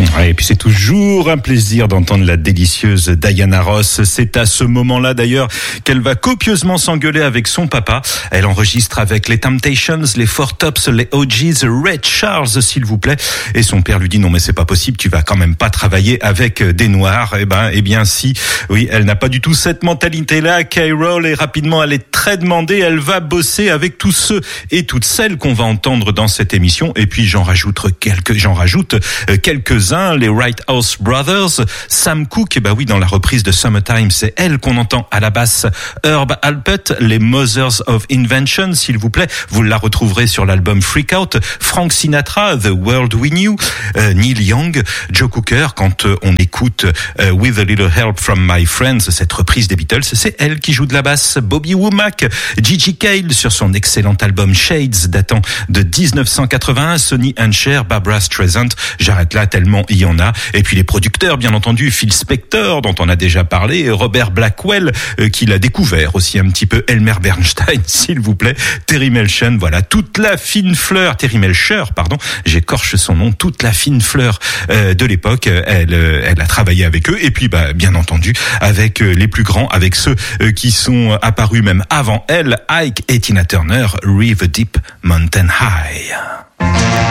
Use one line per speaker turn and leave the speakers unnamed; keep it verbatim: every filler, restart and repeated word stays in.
Ouais, et puis c'est toujours un plaisir d'entendre la délicieuse Diana Ross. C'est à ce moment-là d'ailleurs qu'elle va copieusement s'engueuler avec son papa. Elle enregistre avec les Temptations, les Four Tops, les O Gs, Ray Charles s'il vous plaît. Et son père lui dit non mais c'est pas possible, tu vas quand même pas travailler avec des noirs. Eh ben, eh bien si, oui, elle n'a pas du tout cette mentalité-là. K-Roll et rapidement elle est très demandée. Elle va bosser avec tous ceux et toutes celles qu'on va entendre dans cette émission. Et puis j'en rajoute quelques, j'en rajoute quelques-uns. Les Right House Brothers, Sam Cooke, et bah oui, dans la reprise de Summertime, c'est elle qu'on entend à la basse. Herb Alpert, les Mothers of Invention, s'il vous plaît, vous la retrouverez sur l'album Freak Out. Frank Sinatra, The World We Knew, euh, Neil Young, Joe Cooker, quand euh, on écoute euh, With a Little Help from My Friends, cette reprise des Beatles, c'est elle qui joue de la basse. Bobby Womack, Gigi Cale sur son excellent album Shades datant de dix-neuf cent quatre-vingt-un, Sonny and Cher, Barbra Streisand, j'arrête là tellement il y en a. Et puis les producteurs, bien entendu, Phil Spector, dont on a déjà parlé, Robert Blackwell, euh, qui l'a découvert aussi un petit peu, Elmer Bernstein, s'il vous plaît, Terry Melcher, voilà, toute la fine fleur, Terry Melcher, pardon, j'écorche son nom, toute la fine fleur euh, de l'époque, elle, euh, elle a travaillé avec eux, et puis bah, bien entendu, avec euh, les plus grands, avec ceux euh, qui sont apparus même avant elle, Ike et Tina Turner, River Deep Mountain High.